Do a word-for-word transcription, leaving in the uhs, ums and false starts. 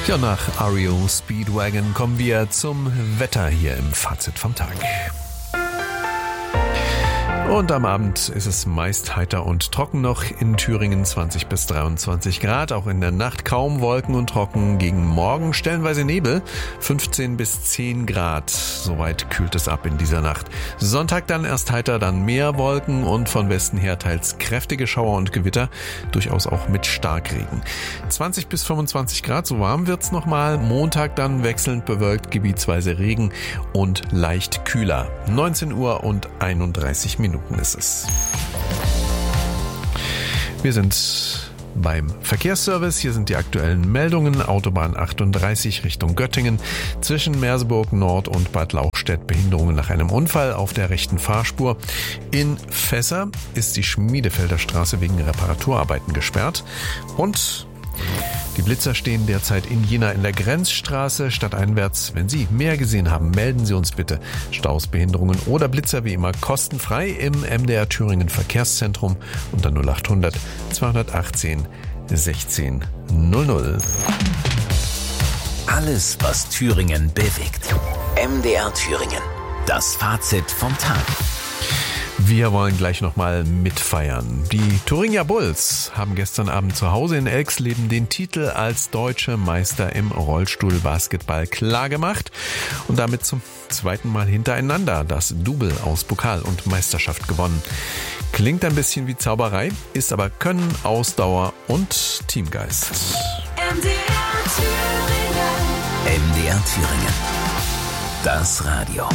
Ja, nach R E O Speedwagon kommen wir zum Wetter hier im Fazit vom Tag. Und am Abend ist es meist heiter und trocken noch. In Thüringen zwanzig bis dreiundzwanzig Grad. Auch in der Nacht kaum Wolken und trocken. Gegen Morgen stellenweise Nebel. fünfzehn bis zehn Grad. Soweit kühlt es ab in dieser Nacht. Sonntag dann erst heiter, dann mehr Wolken und von Westen her teils kräftige Schauer und Gewitter. Durchaus auch mit Starkregen. zwanzig bis fünfundzwanzig Grad, so warm wird's nochmal. Montag dann wechselnd bewölkt, gebietsweise Regen und leicht kühler. neunzehn Uhr und einunddreißig Minuten. Ist es. Wir sind beim Verkehrsservice. Hier sind die aktuellen Meldungen. Autobahn achtunddreißig Richtung Göttingen. Zwischen Merseburg Nord und Bad Lauchstädt Behinderungen nach einem Unfall auf der rechten Fahrspur. In Fässer ist die Schmiedefelder Straße wegen Reparaturarbeiten gesperrt. Und die Blitzer stehen derzeit in Jena in der Grenzstraße stadteinwärts. Wenn Sie mehr gesehen haben, melden Sie uns bitte. Staus, Behinderungen oder Blitzer wie immer kostenfrei im M D R Thüringen Verkehrszentrum unter null achthundert zweihundertachtzehn sechzehn null null. Alles, was Thüringen bewegt. M D R Thüringen. Das Fazit vom Tag. Wir wollen gleich nochmal mitfeiern. Die Thuringia Bulls haben gestern Abend zu Hause in Elxleben den Titel als deutsche Meister im Rollstuhlbasketball klargemacht und damit zum zweiten Mal hintereinander das Double aus Pokal und Meisterschaft gewonnen. Klingt ein bisschen wie Zauberei, ist aber Können, Ausdauer und Teamgeist. M D R Thüringen. M D R Thüringen. Das Radio.